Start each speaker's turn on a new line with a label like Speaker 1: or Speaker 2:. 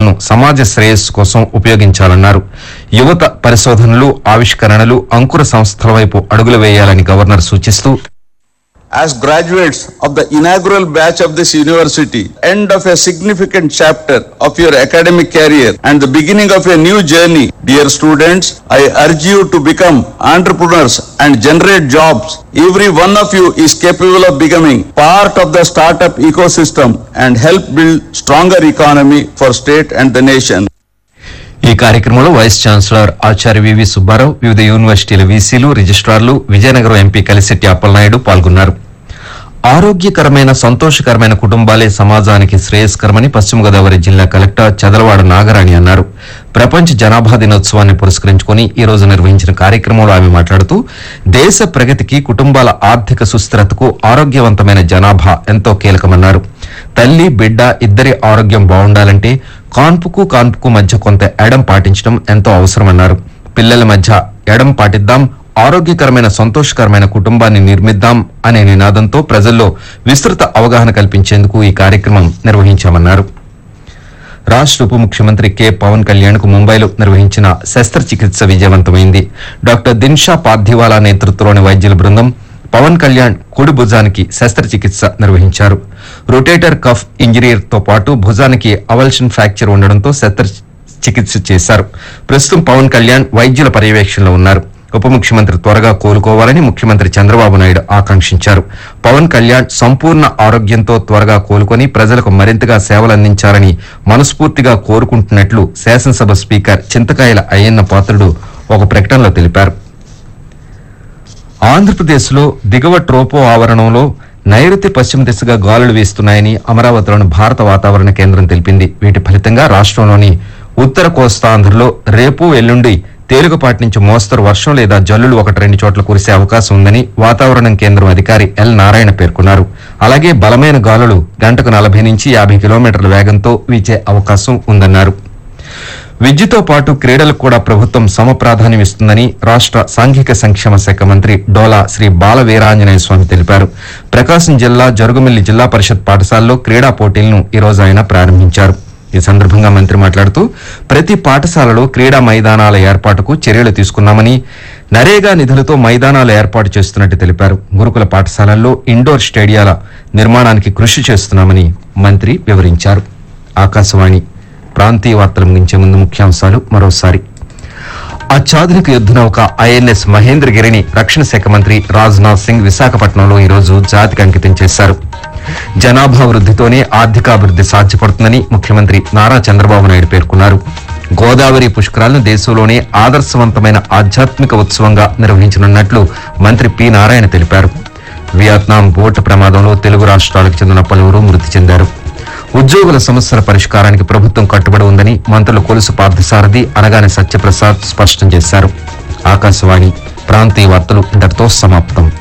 Speaker 1: సంపదను సమాజ శ్రేయస్సు కోసం ఉపయోగించాలన్నారు. యువత పరిశోధనలు, ఆవిష్కరణలు, అంకుర సంస్థల వైపు అడుగులు వేయాలని గవర్నర్ సూచిస్తూ,
Speaker 2: as graduates of the inaugural batch of this university, end of a significant chapter of your academic career and the beginning of a new journey, dear students, I urge you to become entrepreneurs and generate jobs. Every one of you is capable of becoming part of the startup ecosystem and help build stronger economy for state and the nation.
Speaker 1: ఈ కార్యక్రమంలో vice chancellor ఆచార్య వివి సుబ్బారావు, వివిధ యూనివర్సిటీల వీసీలు, రిజిస్ట్రార్లు, Vizianagaram MP Kalisetti Appalanaidu పాల్గొన్నారు. ఆరోగ్యకరమైన, సంతోషకరమైన కుటుంబాలే సమాజానికి శ్రేయస్కరమని పశ్చిమ గోదావరి జిల్లా కలెక్టర్ చదలవాడ నాగరాణి అన్నారు. ప్రపంచ జనాభా దినోత్సవాన్ని పురస్కరించుకుని ఈ రోజు నిర్వహించిన కార్యక్రమంలో ఆమె మాట్లాడుతూ, దేశ ప్రగతికి, కుటుంబాల ఆర్థిక సుస్థిరతకు ఆరోగ్యవంతమైన జనాభా ఎంతో కీలకమన్నారు. తల్లి, బిడ్డ ఇద్దరి ఆరోగ్యం బాగుండాలంటే కాన్పుకు మధ్య కొంత ఎడం పాటించడం ఎంతో అవసరమన్నారు. పిల్లల మధ్య ఎడం పాటిద్దాం, ఆరోగ్యకరమైన, సంతోషకరమైన కుటుంబాన్ని నిర్మిద్దాం అనే నినాదంతో ప్రజల్లో విస్తృత అవగాహన కల్పించేందుకు ఈ కార్యక్రమం నిర్వహించామన్నారు. రాష్ట్ర ఉప ముఖ్యమంత్రి కె పవన్ కళ్యాణ్ కు ముంబైలో నిర్వహించిన శస్త్రచికిత్స విజయవంతమైంది. డాక్టర్ దిన్షా పార్థివాలా నేతృత్వంలోని వైద్యుల బృందం పవన్ కళ్యాణ్ కుడి భుజానికి శస్త్రచికిత్స నిర్వహించారు. రొటేటర్ కఫ్ ఇంజరీతో పాటు భుజానికి అవల్షన్ ఫ్రాక్చర్ ఉండడంతో శస్త్రచికిత్స చేశారు. ప్రస్తుతం పవన్ కళ్యాణ్ వైద్యుల పర్యవేక్షణలో ఉన్నారు. ఉప ముఖ్యమంత్రి త్వరగా కోలుకోవాలని ముఖ్యమంత్రి చంద్రబాబు నాయుడు ఆకాంక్షించారు. పవన్ కళ్యాణ్ సంపూర్ణ ఆరోగ్యంతో త్వరగా కోలుకొని ప్రజలకు మరింతగా సేవలందించాలని మనస్ఫూర్తిగా కోరుకుంటున్నట్లు శాసనసభ స్పీకర్ చింతకాయల అయ్యన్న పాత్రుడు ఒక ప్రకటనలో తెలిపారు. ఆంధ్రప్రదేశ్లో దిగువ ట్రోపో ఆవరణంలో నైరుతి పశ్చిమ దిశగా గాలులు వీస్తున్నాయని అమరావతిలోని భారత వాతావరణ కేంద్రం తెలిపింది. వీటి ఫలితంగా రాష్ట్రంలోని ఉత్తర కోస్తాంధ్రలో రేపు, ఎల్లుండి తేలికపాటి నుంచి మోస్తరు వర్షం లేదా జల్లులు 1-2 చోట్ల కురిసే అవకాశం ఉందని వాతావరణ కేంద్రం అధికారి ఎల్ నారాయణ పేర్కొన్నారు. అలాగే బలమైన గాలులు గంటకు 40 నుంచి 50 కిలోమీటర్ల వేగంతో వీచే అవకాశం ఉందన్నారు. విద్యతో పాటు క్రీడలకు కూడా ప్రభుత్వం సమ ప్రాధాన్యం ఇస్తుందని రాష్ట్ర సాంఘిక సంక్షేమ శాఖ మంత్రి డోలా శ్రీ బాల వీరాంజనేయ స్వామి తెలిపారు. ప్రకాశం జిల్లా జరుగుమిల్లి జిల్లా పరిషత్ పాఠశాలలో క్రీడా పోటీలను ఈ రోజు ఆయన ప్రారంభించారు. ఈ సందర్భంగా మంత్రి మాట్లాడుతూ, ప్రతి పాఠశాలలో క్రీడా మైదానాల ఏర్పాటుకు చర్యలు తీసుకున్నామని, నరేగా నిధులతో మైదానాలు ఏర్పాటు చేస్తున్నట్టు తెలిపారు. గురుకుల పాఠశాలల్లో ఇండోర్ స్టేడియాల నిర్మాణానికి కృషి చేస్తున్నామని మంత్రి వివరించారు. ఆకాశవాణి ప్రాంతీయ వార్తలు ముగించే ముందు ముఖ్యాంశాలు మరోసారి. అత్యాధునిక యుద్ధ నౌక ఐఎన్ఎస్ మహేంద్రగిరిని రక్షణ శాఖ మంత్రి రాజ్నాథ్ సింగ్ విశాఖపట్నంలో ఈ రోజు జాతికి అంకితం చేశారు. జనాభా వృద్ధితోనే ఆర్థికాభివృద్ధి సాధ్యపడుతుందని ముఖ్యమంత్రి నారా చంద్రబాబు నాయుడు పేర్కొన్నారు. గోదావరి పుష్కరాలను దేశంలోనే ఆదర్శవంతమైన ఆధ్యాత్మిక ఉత్సవంగా నిర్వహించనున్నట్లు మంత్రి పి నారాయణ తెలిపారు. వియత్నాం బోటు ప్రమాదంలో తెలుగు రాష్ట్రాలకు చెందిన పలువురు మృతి చెందారు. ఉద్యోగుల సమస్యల పరిష్కారానికి ప్రభుత్వం కట్టుబడి ఉందని మంత్రులు కొలుసు పార్థసారథి, అనగానే సత్యప్రసాద్ స్పష్టం చేశారు. ఆకాశవాణి ప్రాంతీయ వార్తలు ఇంతటితో సమాప్తం.